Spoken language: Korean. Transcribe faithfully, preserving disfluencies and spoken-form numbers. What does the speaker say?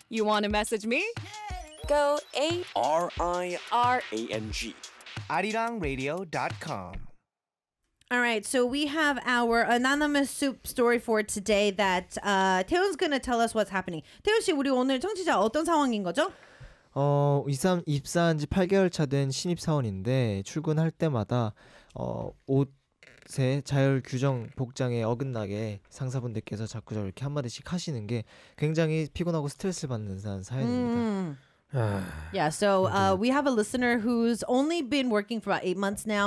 You want to message me? Go A R I R A N G. arirang radio dot com. All right, so we have our anonymous soup story for today that uh, 태훈's going to tell us what's happening. 태훈 씨, 우리 오늘 청취자 어떤 상황인 거죠? 어, 입사, 입사한 지 팔 개월 차 된 신입 사원인데 출근할 때마다 어, 옷에 자율 규정 복장에 어긋나게 상사분들께서 자꾸 저렇게 한마디씩 하시는 게 굉장히 피곤하고 스트레스를 받는 사연입니다. Mm. Yeah, so uh, we have a listener who's only been working for about eight months now.